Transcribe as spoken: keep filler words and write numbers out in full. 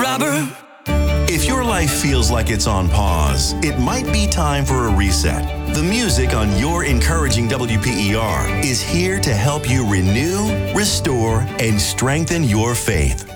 robber. If your life feels like it's on pause, it might be time for a reset. The music on your encouraging W P E R is here to help you renew, restore, and strengthen your faith.